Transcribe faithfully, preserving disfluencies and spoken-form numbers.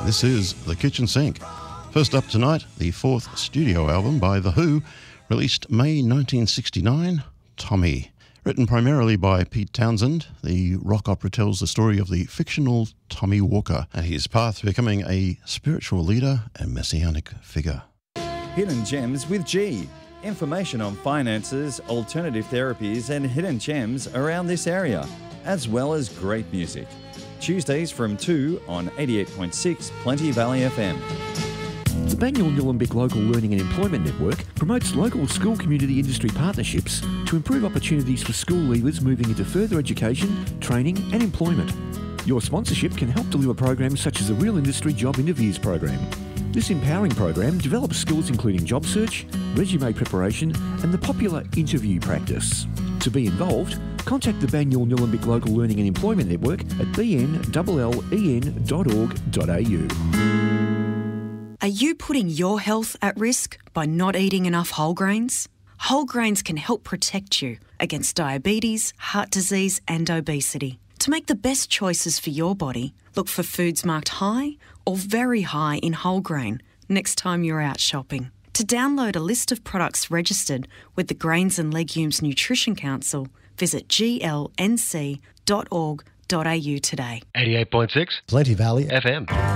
This is The Kitchen Sink. First up tonight, the fourth studio album by The Who, released May nineteen sixty-nine, Tommy. Written primarily by Pete Townsend, the rock opera tells the story of the fictional Tommy Walker and his path to becoming a spiritual leader and messianic figure. Hidden Gems with G. Information on finances, alternative therapies and hidden gems around this area, as well as great music. Tuesdays from two on eighty-eight point six Plenty Valley F M. The Banyule Nillumbik Local Learning and Employment Network promotes local school community industry partnerships to improve opportunities for school leavers moving into further education, training and employment. Your sponsorship can help deliver programs such as the Real Industry Job Interviews program. This empowering program develops skills including job search, resume preparation and the popular interview practice. To be involved, contact the Banyule Nillumbik Local Learning and Employment Network at b n l l e n dot org dot a u. Are you putting your health at risk by not eating enough whole grains? Whole grains can help protect you against diabetes, heart disease and obesity. To make the best choices for your body, look for foods marked high or very high in whole grain next time you're out shopping. To download a list of products registered with the Grains and Legumes Nutrition Council, visit g l n c dot org dot a u today. eighty-eight point six Plenty Valley F M.